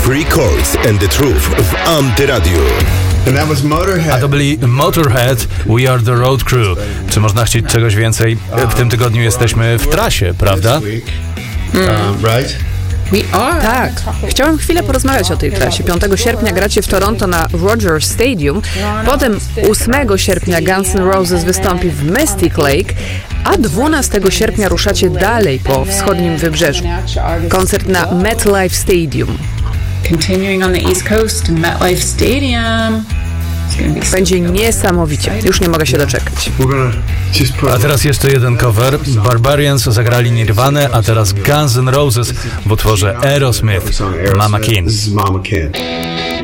Three Chords and the Truth w Antyradiu. A to byli Motorhead, We Are The Road Crew. Czy można chcieć czegoś więcej? W tym tygodniu jesteśmy w trasie, prawda? Tak, chciałem chwilę porozmawiać o tej trasie. 5 sierpnia gracie w Toronto na Rogers Stadium, potem 8 sierpnia Guns N' Roses wystąpi w Mystic Lake, a 12 sierpnia ruszacie dalej po wschodnim wybrzeżu. Koncert na MetLife Stadium. Continuing on the East Coast, MetLife Stadium. Będzie niesamowicie. Już nie mogę się doczekać. A teraz jeszcze jeden cover. Barbarians zagrali Nirvanę, a teraz Guns N' Roses w utworze Aerosmith, Mama Kin.